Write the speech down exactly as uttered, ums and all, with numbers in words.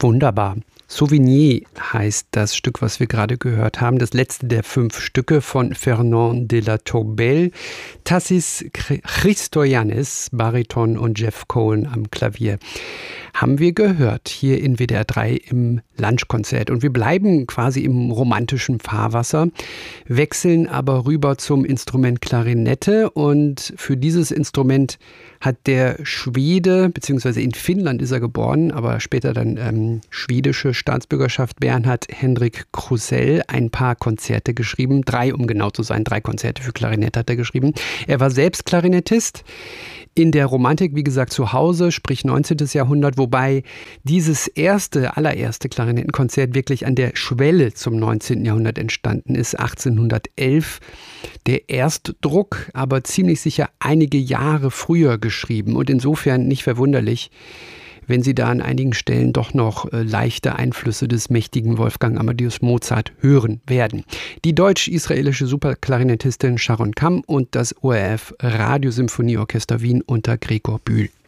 Wunderbar. Souvenir heißt das Stück, was wir gerade gehört haben. Das letzte der fünf Stücke von Fernand de la Tourbelle. Tassis Christoyannis, Bariton und Jeff Cohen am Klavier. Haben wir gehört hier in W D R drei im Lunchkonzert. Und wir bleiben quasi im romantischen Fahrwasser, wechseln aber rüber zum Instrument Klarinette. Und für dieses Instrument hat der Schwede, beziehungsweise in Finnland ist er geboren, aber später dann ähm, schwedische Staatsbürgerschaft, Bernhard Henrik Krusell, ein paar Konzerte geschrieben. Drei, um genau zu sein, drei Konzerte für Klarinette hat er geschrieben. Er war selbst Klarinettist. In der Romantik, wie gesagt, zu Hause, sprich neunzehnten. Jahrhundert, wobei dieses erste, allererste Klarinettenkonzert wirklich an der Schwelle zum neunzehnten. Jahrhundert entstanden ist, achtzehnhundertelf. Der Erstdruck, aber ziemlich sicher einige Jahre früher geschrieben und insofern nicht verwunderlich, wenn Sie da an einigen Stellen doch noch äh, leichte Einflüsse des mächtigen Wolfgang Amadeus Mozart hören werden. Die deutsch-israelische Superklarinettistin Sharon Kamm und das O R F Radiosymphonieorchester Wien unter Gregor Bühl.